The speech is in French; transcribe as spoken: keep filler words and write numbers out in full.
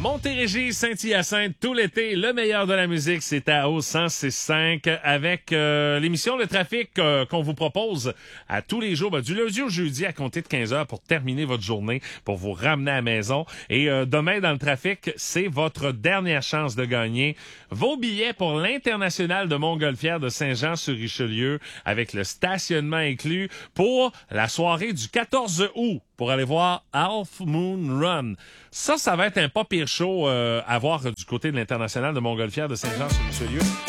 Montérégie, Saint-Hyacinthe, tout l'été, le meilleur de la musique, c'est à O cent six cinq avec euh, l'émission Le Trafic euh, qu'on vous propose à tous les jours, ben, du lundi au jeudi à compter de quinze heures pour terminer votre journée, pour vous ramener à la maison. Et euh, demain, dans Le Trafic, c'est votre dernière chance de gagner vos billets pour l'International de Montgolfière de Saint-Jean-sur-Richelieu avec le stationnement inclus pour la soirée du quatorze août pour aller voir Half Moon Run. Ça, ça va être un pas pire show euh, à voir du côté de l'International de Montgolfière de Saint-Jean-sur-Richelieu.